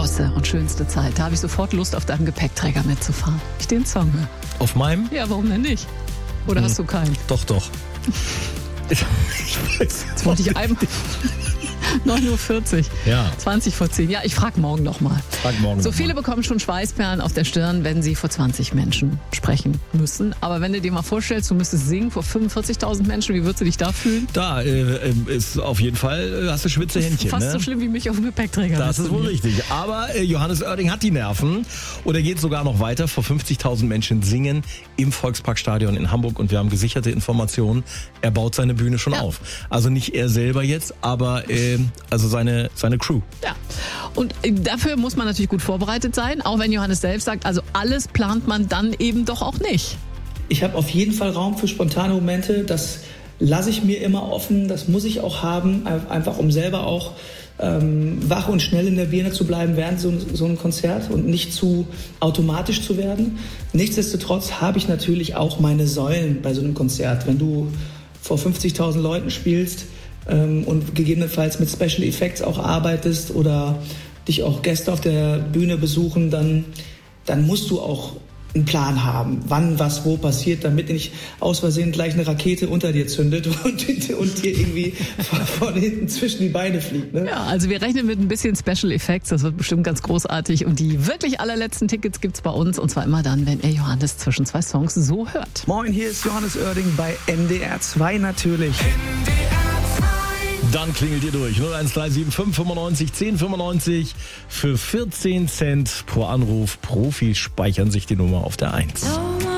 große und schönste Zeit. Da habe ich sofort Lust, auf deinem Gepäckträger mitzufahren. Ich den Song höre. Auf meinem? Ja, warum denn nicht? Oder hast du keinen? Doch. Ich weiß. Jetzt wollte ich einmal... 9:40 Uhr. Ja. 20 vor 10. Ja, ich frage morgen nochmal. So viele bekommen schon Schweißperlen auf der Stirn, wenn sie vor 20 Menschen sprechen müssen. Aber wenn du dir mal vorstellst, du müsstest singen vor 45.000 Menschen, wie würdest du dich da fühlen? Da ist auf jeden Fall, hast du schwitze Händchen. Fast ne? so schlimm wie mich auf dem Gepäckträger. Das ist wohl richtig. Aber Johannes Oerding hat die Nerven und er geht sogar noch weiter. Vor 50.000 Menschen singen im Volksparkstadion in Hamburg und wir haben gesicherte Informationen. Er baut seine Bühne schon auf. Also nicht er selber jetzt, aber also seine Crew. Ja. Und dafür muss man natürlich gut vorbereitet sein, auch wenn Johannes selbst sagt, also alles plant man dann eben doch auch nicht. Ich habe auf jeden Fall Raum für spontane Momente, das lasse ich mir immer offen, das muss ich auch haben, einfach um selber auch wach und schnell in der Birne zu bleiben während so einem Konzert und nicht zu automatisch zu werden. Nichtsdestotrotz habe ich natürlich auch meine Säulen bei so einem Konzert. Wenn du vor 50.000 Leuten spielst und gegebenenfalls mit Special Effects auch arbeitest oder dich auch Gäste auf der Bühne besuchen, dann musst du auch einen Plan haben, wann, was, wo passiert, damit nicht aus Versehen gleich eine Rakete unter dir zündet und dir irgendwie von hinten zwischen die Beine fliegt. Ne? Ja, also wir rechnen mit ein bisschen Special Effects, das wird bestimmt ganz großartig und die wirklich allerletzten Tickets gibt's bei uns und zwar immer dann, wenn ihr Johannes zwischen zwei Songs so hört. Moin, hier ist Johannes Oerding bei NDR 2 natürlich. Dann klingelt ihr durch. 01375 95 10 95 für 14 Cent pro Anruf. Profis speichern sich die Nummer auf der 1.